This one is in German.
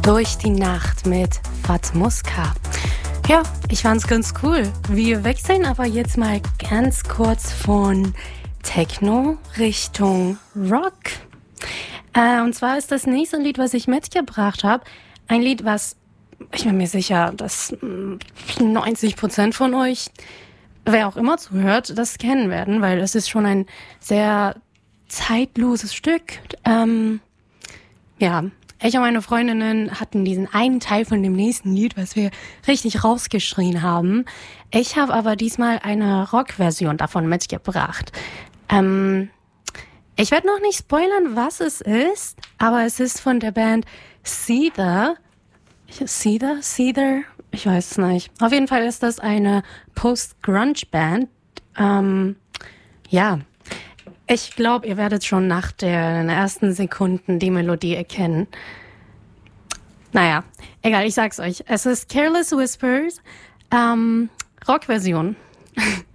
Durch die Nacht mit Fatmuska. Ja, ich fand's ganz cool. Wir wechseln aber jetzt mal ganz kurz von Techno Richtung Rock. Und zwar ist das nächste Lied, was ich mitgebracht habe, ein Lied, was ich bin mir sicher, dass 90% von euch, wer auch immer zuhört, das kennen werden, weil es ist schon ein sehr zeitloses Stück. Ja, ich und meine Freundinnen hatten diesen einen Teil von dem nächsten Lied, was wir richtig rausgeschrien haben. Ich habe aber diesmal eine Rock-Version davon mitgebracht. Ich werde noch nicht spoilern, was es ist, aber es ist von der Band Seether. Seether? Ich weiß es nicht. Auf jeden Fall ist das eine Post-Grunge-Band. Ja, ich glaube, ihr werdet schon nach den ersten Sekunden die Melodie erkennen. Naja, egal, ich sag's euch. Es ist Careless Whispers, Rock-Version.